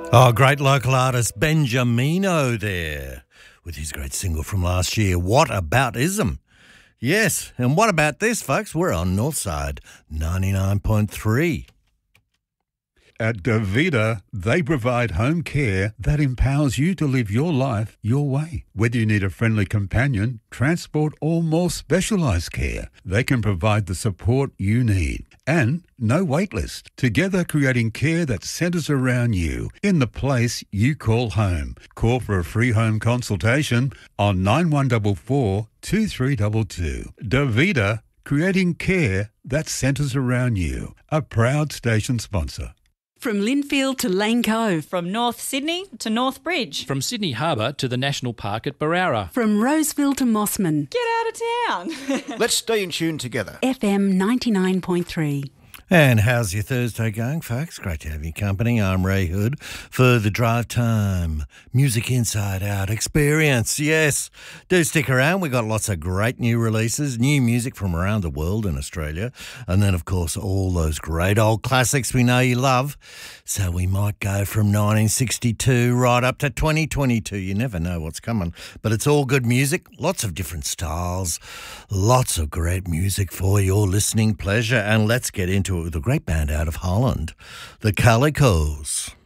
Oh, great local artist Benjamino there with his great single from last year, What About Ism? Yes, and what about this, folks? We're on Northside 99.3. At Davida, they provide home care that empowers you to live your life your way. Whether you need a friendly companion, transport, or more specialised care, they can provide the support you need. And no wait list. Together creating care that centres around you in the place you call home. Call for a free home consultation on 9144 2322. Davida, creating care that centres around you. A proud station sponsor. From Linfield to Lane Cove. From North Sydney to North Bridge. From Sydney Harbour to the National Park at Barara. From Roseville to Mossman. Get out of town. Let's stay in tune together. FM 99.3. And how's your Thursday going, folks? Great to have your company. I'm Ray Hood for the Drive Time Music Inside Out experience. Yes, do stick around. We've got lots of great new releases, new music from around the world in Australia. And then, of course, all those great old classics we know you love. So we might go from 1962 right up to 2022. You never know what's coming. But it's all good music, lots of different styles, lots of great music for your listening pleasure. And let's get into it with a great band out of Holland, the Calicos.